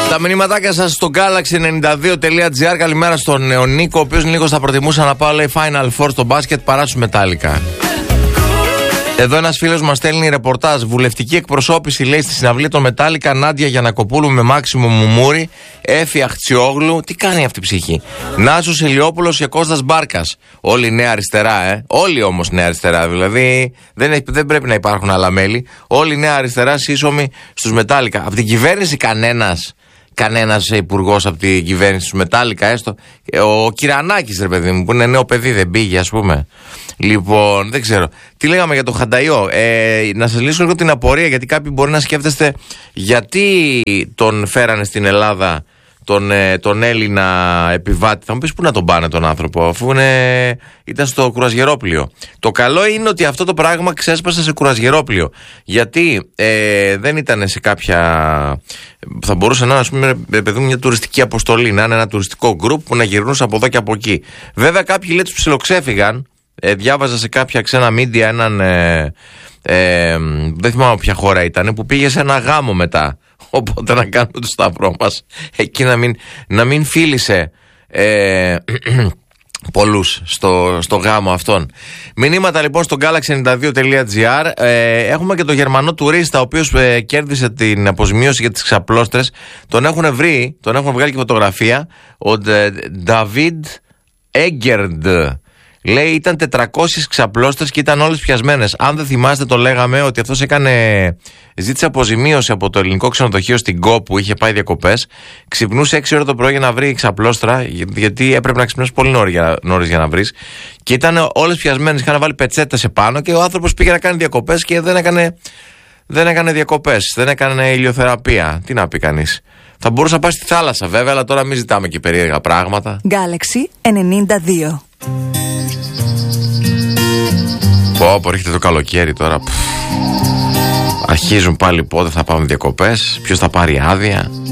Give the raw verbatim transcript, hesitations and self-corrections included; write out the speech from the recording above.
Τα μηνύματάκια σας στο Galaxy ενενήντα δύο τελεία τζι άρ. Καλημέρα στον Νίκο, ο οποίος Νίκος θα προτιμούσα να πάω, λέει, Final Four στο μπάσκετ παρά στους Metallica. Εδώ ένας φίλος μας στέλνει ρεπορτάζ. Βουλευτική εκπροσώπηση, λέει, στη συναυλία των Metallica, Νάντια Γιαννακοπούλου με Μάξιμο Μουμούρη, Έφη Αχτσιόγλου. Τι κάνει αυτή η ψυχή? Νάσος Ελιόπουλος και Κώστας Μπάρκας. Όλοι νέα αριστερά, ε. Όλοι όμως νέα αριστερά. Δηλαδή δεν, έχει, δεν πρέπει να υπάρχουν άλλα μέλη. Όλοι νέα αριστερά σύσσωμοι στους Metallica. Από την κυβέρνηση κανένας. Κανένας υπουργός από την κυβέρνηση του Metallica, έστω. Ο Κυρανάκης, ρε παιδί μου, που είναι νέο παιδί, δεν πήγε, ας πούμε. Λοιπόν, δεν ξέρω. Τι λέγαμε για το Χανταϊό? Ε, να σας λύσω λίγο την απορία, γιατί κάποιοι μπορεί να σκέφτεστε γιατί τον φέρανε στην Ελλάδα τον, ε, τον Έλληνα επιβάτη. Θα μου πεις πού να τον πάνε τον άνθρωπο, αφού είναι, ήταν στο κουρασγερόπλιο. Το καλό είναι ότι αυτό το πράγμα ξέσπασε σε κουρασγερόπλιο. Γιατί ε, δεν ήταν σε κάποια. Θα μπορούσε να είναι, ας πούμε, παιδί μου, μια τουριστική αποστολή, να είναι ένα τουριστικό γκρουπ που να γυρνούσε από εδώ και από εκεί. Βέβαια, κάποιοι, λέει, τους ψιλοξέφυγαν. Ε, διάβαζα σε κάποια ξένα media έναν. Ε, ε, δεν θυμάμαι ποια χώρα ήταν, που πήγε σε ένα γάμο μετά. Οπότε να κάνουμε το σταυρό μας εκεί, να μην, να μην φίλησε ε, πολλούς στο, στο γάμο αυτόν. Μηνύματα λοιπόν στο Galaxy ενενήντα δύο τελεία τζι άρ. ε, Έχουμε και τον Γερμανό τουρίστα, ο οποίος ε, κέρδισε την αποζημίωση για τις ξαπλώστρες. Τον έχουν βρει, τον έχουν βγάλει και φωτογραφία. Ο Νταβίντ Έγκερντ, λέει, ήταν τετρακόσιες ξαπλώστρες και ήταν όλες πιασμένες. Αν δεν θυμάστε, το λέγαμε ότι αυτός έκανε, ζήτησε αποζημίωση από το ελληνικό ξενοδοχείο στην Κο που είχε πάει διακοπές. Ξυπνούσε έξι ώρα το πρωί για να βρει ξαπλώστρα, γιατί έπρεπε να ξυπνήσει πολύ νωρίς για να βρεις. Και ήταν όλες πιασμένες, είχαν βάλει πετσέτες επάνω και ο άνθρωπος πήγε να κάνει διακοπές και δεν έκανε, δεν έκανε διακοπές, δεν έκανε ηλιοθεραπεία. Τι να πει κανείς. Θα μπορούσε να πάει στη θάλασσα βέβαια, αλλά τώρα μην ζητάμε και περίεργα πράγματα. Galaxy ενενήντα δύο. Πω, πω, έρχεται το καλοκαίρι τώρα. Αρχίζουν πάλι πότε θα πάμε διακοπές, ποιος θα πάρει άδεια.